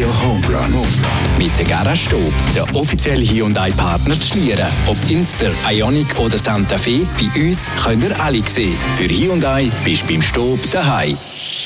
Radio Homerun. Mit der Garage Stob, der offizielle Hyundai-Partner zu Schlieren. Ob Inster, Ioniq oder Santa Fe, bei uns könnt ihr alle sehen. Für Hyundai bist du beim Stob daheim.